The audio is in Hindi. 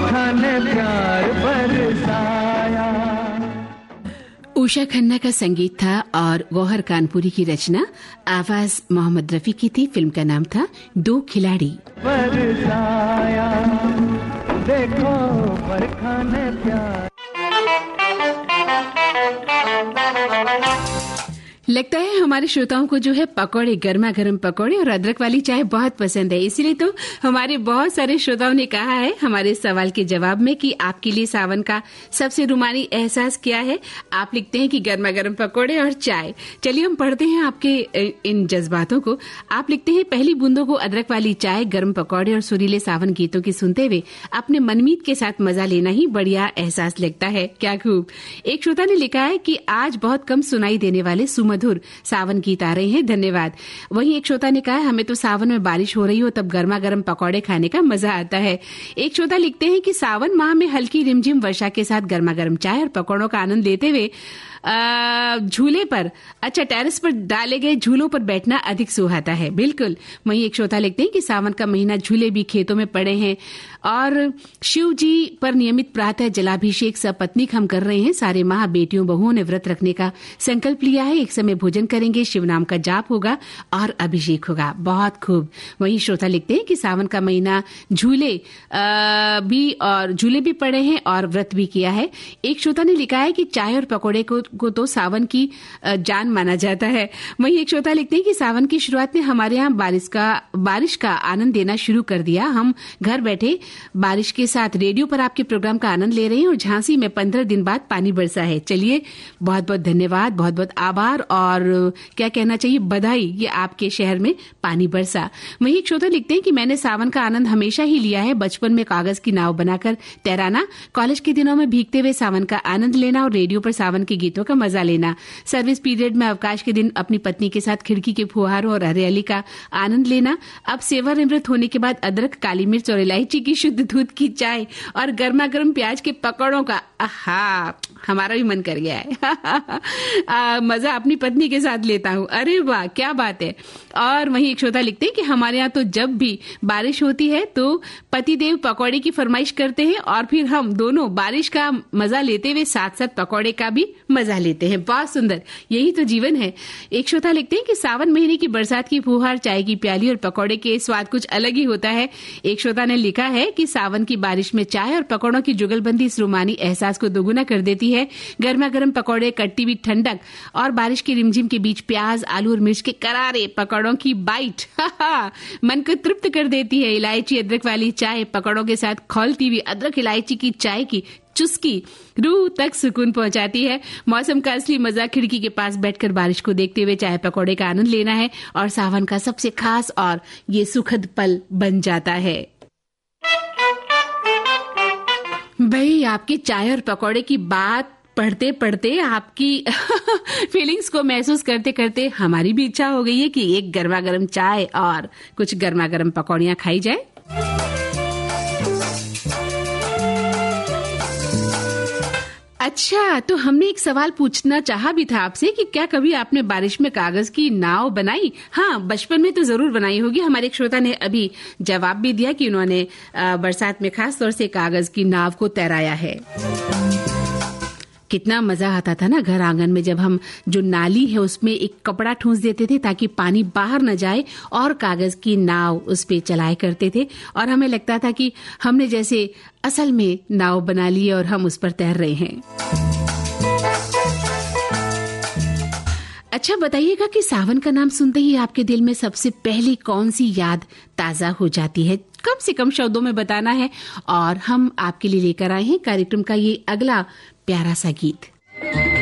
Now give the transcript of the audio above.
बरखा ने प्यार बरसाया। उषा खन्ना का संगीत था और गौहर कानपुरी की रचना, आवाज मोहम्मद रफी की थी। फिल्म का नाम था दो खिलाड़ी। बरसाया देखो बरखा ने प्यार। लगता है हमारे श्रोताओं को जो है पकौड़े, गर्मा गर्म पकौड़े और अदरक वाली चाय बहुत पसंद है। इसीलिए तो हमारे बहुत सारे श्रोताओं ने कहा है हमारे सवाल के जवाब में कि आपके लिए सावन का सबसे रुमानी एहसास क्या है। आप लिखते हैं कि गर्मा गर्म पकौड़े और चाय। चलिए हम पढ़ते हैं आपके इन जज्बातों को। आप लिखते हैं पहली बूंदों को अदरक वाली चाय, गर्म पकौड़े और सुरीले सावन गीतों की सुनते हुए अपने मनमीत के साथ मजा लेना ही बढ़िया एहसास लगता है। क्या खूब। एक श्रोता ने लिखा है कि आज बहुत कम सुनाई देने वाले सुमधुर सावन गीत आ रहे हैं, धन्यवाद। वहीं एक श्रोता ने कहा हमें तो सावन में बारिश हो रही हो तब गर्मा गर्म पकौड़े खाने का मजा आता है। एक श्रोता लिखते हैं कि सावन माह में हल्की रिमझिम वर्षा के साथ गर्मा गर्म चाय और पकौड़ों का आनंद लेते हुए झूले पर, अच्छा टेरेस पर डाले गए झूलों पर बैठना अधिक सुहाता है। बिल्कुल। वहीं एक श्रोता लिखते हैं कि सावन का महीना झूले भी खेतों में पड़े हैं और शिव जी पर नियमित प्रातः जलाभिषेक सपत्नीक हम कर रहे हैं। सारे माह बेटियों बहुओं ने व्रत रखने का संकल्प लिया है। एक समय भोजन करेंगे, शिव नाम का जाप होगा और अभिषेक होगा। बहुत खूब। वहीं श्रोता लिखते हैं कि सावन का महीना झूले भी पड़े हैं और व्रत भी किया है। एक श्रोता ने लिखा है कि चाय और पकौड़े को तो सावन की जान माना जाता है। वहीं एक श्रोता लिखते हैं कि सावन की शुरुआत में हमारे यहाँ बारिश का आनंद देना शुरू कर दिया। हम घर बैठे बारिश के साथ रेडियो पर आपके प्रोग्राम का आनंद ले रहे हैं और झांसी में 15 दिन बाद पानी बरसा है। चलिए बहुत बहुत धन्यवाद, बहुत बहुत आभार और क्या कहना चाहिए, बधाई, ये आपके शहर में पानी बरसा। वहीं एक श्रोता लिखते हैं कि मैंने सावन का आनंद हमेशा ही लिया है। बचपन में कागज की नाव बनाकर तैराना, कॉलेज के दिनों में भीगते हुए सावन का आनंद लेना और रेडियो पर सावन के गीतों का मजा लेना। सर्विस पीरियड में अवकाश के दिन अपनी पत्नी के साथ खिड़की के फुहारों और हरियाली का आनंद लेना। अब सेवानिवृत्त होने के बाद अदरक, काली मिर्च और इलायची की शुद्ध दूध की चाय और गर्मा गर्म प्याज के पकौड़ों का, आहा, हमारा भी मन कर गया है। मजा अपनी पत्नी के साथ लेता हूँ। अरे वाह, क्या बात है। और वहीं एक श्रोता लिखते हैं कि हमारे यहाँ तो जब भी बारिश होती है तो पतिदेव पकौड़े की फरमाइश करते हैं और फिर हम दोनों बारिश का मजा लेते हुए साथ साथ पकौड़े का भी मजा लेते हैं। बहुत सुंदर, यही तो जीवन है। एक श्रोता लिखते हैं कि सावन महीने की बरसात की फुहार, चाय की प्याली और पकौड़े के स्वाद कुछ अलग ही होता है। एक श्रोता ने लिखा है कि सावन की बारिश में चाय और पकौड़ों की जुगलबंदी इस रुमानी एहसास को दोगुना कर देती है। गर्मा गर्म पकौड़े, कट्टी हुई ठंडक और बारिश की रिमझिम के बीच प्याज, आलू और मिर्च के करारे पकौड़ों की बाइट मन को तृप्त कर देती है। इलायची अदरक वाली चाय पकौड़ों के साथ खौलती हुई अदरक इलायची की चाय की चुस्की रूह तक सुकून पहुंचाती है। मौसम का असली मजा खिड़की के पास बैठकर बारिश को देखते हुए चाय पकौड़े का आनंद लेना है और सावन का सबसे खास और ये सुखद पल बन जाता है। भाई, आपकी चाय और पकौड़े की बात पढ़ते पढ़ते आपकी फीलिंग्स को महसूस करते करते हमारी भी इच्छा हो गई है कि एक गर्मा गर्म चाय और कुछ गर्मा गर्म पकौड़ियां खाई जाए। अच्छा, तो हमने एक सवाल पूछना चाहा भी था आपसे कि क्या कभी आपने बारिश में कागज की नाव बनाई? हाँ, बचपन में तो जरूर बनाई होगी। हमारे एक श्रोता ने अभी जवाब भी दिया कि उन्होंने बरसात में खास तौर से कागज की नाव को तैराया है। कितना मजा आता था ना घर आंगन में, जब हम जो नाली है उसमें एक कपड़ा ठूंस देते थे ताकि पानी बाहर न जाए और कागज की नाव उस पे चलाए करते थे और हमें लगता था कि हमने जैसे असल में नाव बना ली और हम उस पर तैर रहे हैं। अच्छा, बताइएगा कि सावन का नाम सुनते ही आपके दिल में सबसे पहली कौन सी याद ताजा हो जाती है? कम से कम शब्दों में बताना है और हम आपके लिए लेकर आए हैं कार्यक्रम का ये अगला प्यारा सा गीत।